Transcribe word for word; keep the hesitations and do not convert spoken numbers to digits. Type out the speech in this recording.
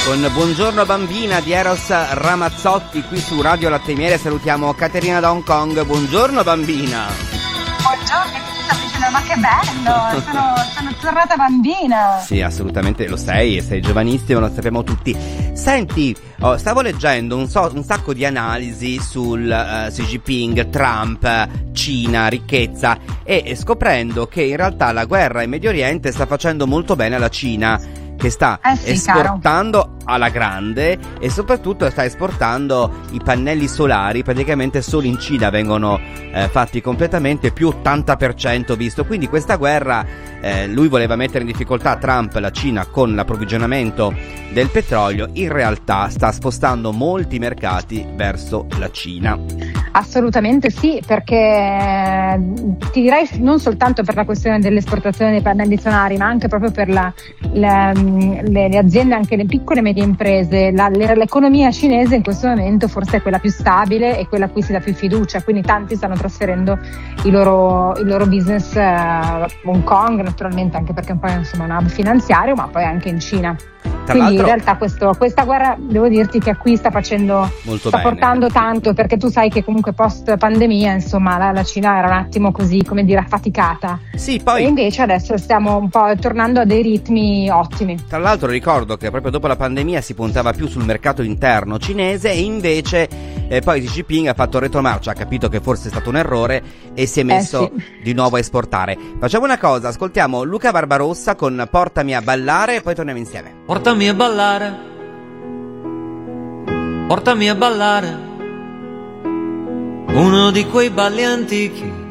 Con Buongiorno Bambina di Eros Ramazzotti qui su Radio Latte Miele salutiamo Caterina da Hong Kong. Buongiorno bambina. Buongiorno, sto dicendo, ma che bello, sono, sono tornata bambina. Sì, assolutamente lo sei e sei giovanissimo, lo sappiamo tutti. Senti, oh, stavo leggendo un, so, un sacco di analisi sul uh, Xi Jinping, Trump, Cina, ricchezza e scoprendo che in realtà la guerra in Medio Oriente sta facendo molto bene alla Cina, che sta eh sì, esportando caro. alla grande e soprattutto sta esportando i pannelli solari. Praticamente solo in Cina vengono eh, fatti completamente, più ottanta per cento visto. Quindi questa guerra eh, lui voleva mettere in difficoltà Trump la Cina con l'approvvigionamento del petrolio, in realtà sta spostando molti mercati verso la Cina. Assolutamente sì, perché ti direi non soltanto per la questione dell'esportazione dei pannelli solari, ma anche proprio per la, la, le, le aziende, anche le piccole e medie imprese. La, l'economia cinese in questo momento forse è quella più stabile e quella a cui si dà più fiducia, quindi tanti stanno trasferendo i loro, il loro business a Hong Kong, naturalmente, anche perché è un po' insomma un hub finanziario, ma poi anche in Cina. Tra Quindi l'altro, in realtà questo, questa guerra devo dirti che a qui sta facendo molto sta bene. portando tanto, perché tu sai che comunque post pandemia insomma la, la Cina era un attimo così, come dire, affaticata. Sì, poi e invece adesso stiamo un po' tornando a dei ritmi ottimi. Tra l'altro ricordo che proprio dopo la pandemia si puntava più sul mercato interno cinese e invece eh, poi Xi Jinping ha fatto retromarcia, ha capito che forse è stato un errore e si è messo eh sì. di nuovo a esportare. Facciamo una cosa, ascoltiamo Luca Barbarossa con Portami a ballare e poi torniamo insieme. Portami a ballare, portami a ballare, uno di quei balli antichi